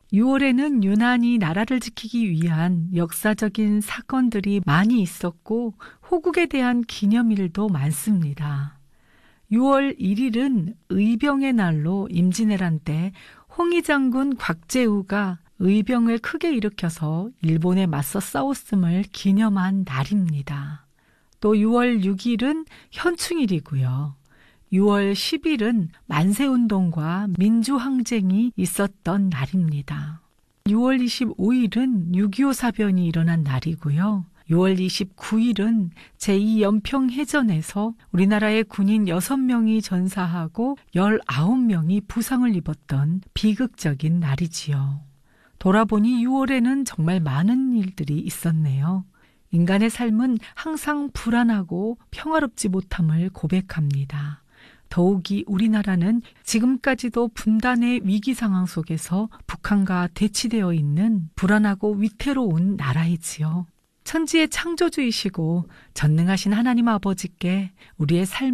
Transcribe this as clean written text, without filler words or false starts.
6월에는 유난히 나라를 지키기 위한 역사적인 사건들이 많이 있었고 호국에 대한 기념일도 많습니다. 6월 1일은 의병의 날로 임진왜란 때 홍위 장군 곽재우가 의병을 크게 일으켜서 일본에 맞서 싸웠음을 기념한 날입니다. 또 6월 6일은 현충일이고요. 6월 10일은 만세운동과 민주항쟁이 있었던 날입니다. 6월 25일은 6.25 사변이 일어난 날이고요. 6월 29일은 제2연평해전에서 우리나라의 군인 6명이 전사하고 19명이 부상을 입었던 비극적인 날이지요. 돌아보니 6월에는 정말 많은 일들이 있었네요. 인간의 삶은 항상 불안하고 평화롭지 못함을 고백합니다. 더욱이 우리나라는 지금까지도 분단의 위기 상황 속에서 북한과 대치되어 있는 불안하고 위태로운 나라이지요. 천지의 창조주이시고 전능하신 하나님 아버지께 우리의 삶을